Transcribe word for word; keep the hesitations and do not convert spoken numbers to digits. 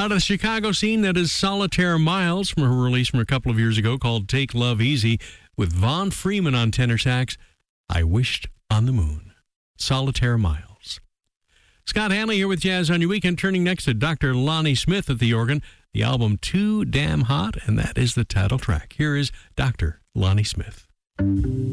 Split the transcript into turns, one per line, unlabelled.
Out of the Chicago scene, that is Solitaire Miles from her release from a couple of years ago called Take Love Easy, with Vaughn Freeman on tenor sax. I Wished on the Moon. Solitaire Miles. Scott Hanley here with Jazz on Your Weekend, turning next to Doctor Lonnie Smith at the organ. The album Too Damn Hot, and that is the title track. Here is Doctor Lonnie Smith.